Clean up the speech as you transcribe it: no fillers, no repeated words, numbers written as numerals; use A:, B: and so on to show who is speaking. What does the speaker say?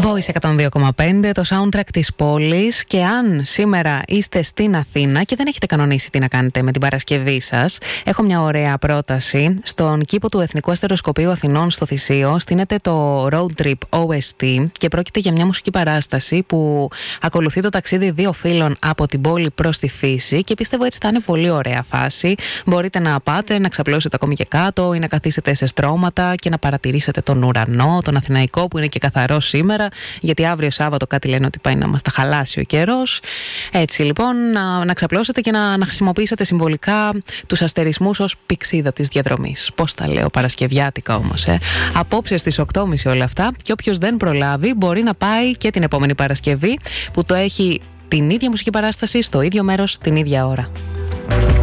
A: Voice 102,5, το soundtrack της πόλης. Και αν σήμερα είστε στην Αθήνα και δεν έχετε κανονίσει τι να κάνετε με την Παρασκευή σας, έχω μια ωραία πρόταση. Στον κήπο του Εθνικού Αστεροσκοπείου Αθηνών στο Θησίο στείνεται το Road Trip OST και πρόκειται για μια μουσική παράσταση που ακολουθεί το ταξίδι δύο φίλων από την πόλη προς τη φύση και πιστεύω έτσι θα είναι πολύ ωραία φάση. Μπορείτε να πάτε, να ξαπλώσετε ακόμη και κάτω ή να καθίσετε σε στρώματα και να παρατηρήσετε τον ουρανό, τον Αθηναϊκό που είναι και καθαρό σήμερα, γιατί αύριο Σάββατο κάτι λένε ότι πάει να μας τα χαλάσει ο καιρός. Έτσι λοιπόν να ξαπλώσετε και να χρησιμοποιήσετε συμβολικά τους αστερισμούς ως πηξίδα της διαδρομής. Πώς τα λέω παρασκευιάτικα όμως. Απόψε στις 8.30 όλα αυτά, και όποιος δεν προλάβει μπορεί να πάει και την επόμενη Παρασκευή που το έχει την ίδια μουσική παράσταση στο ίδιο μέρος την ίδια ώρα.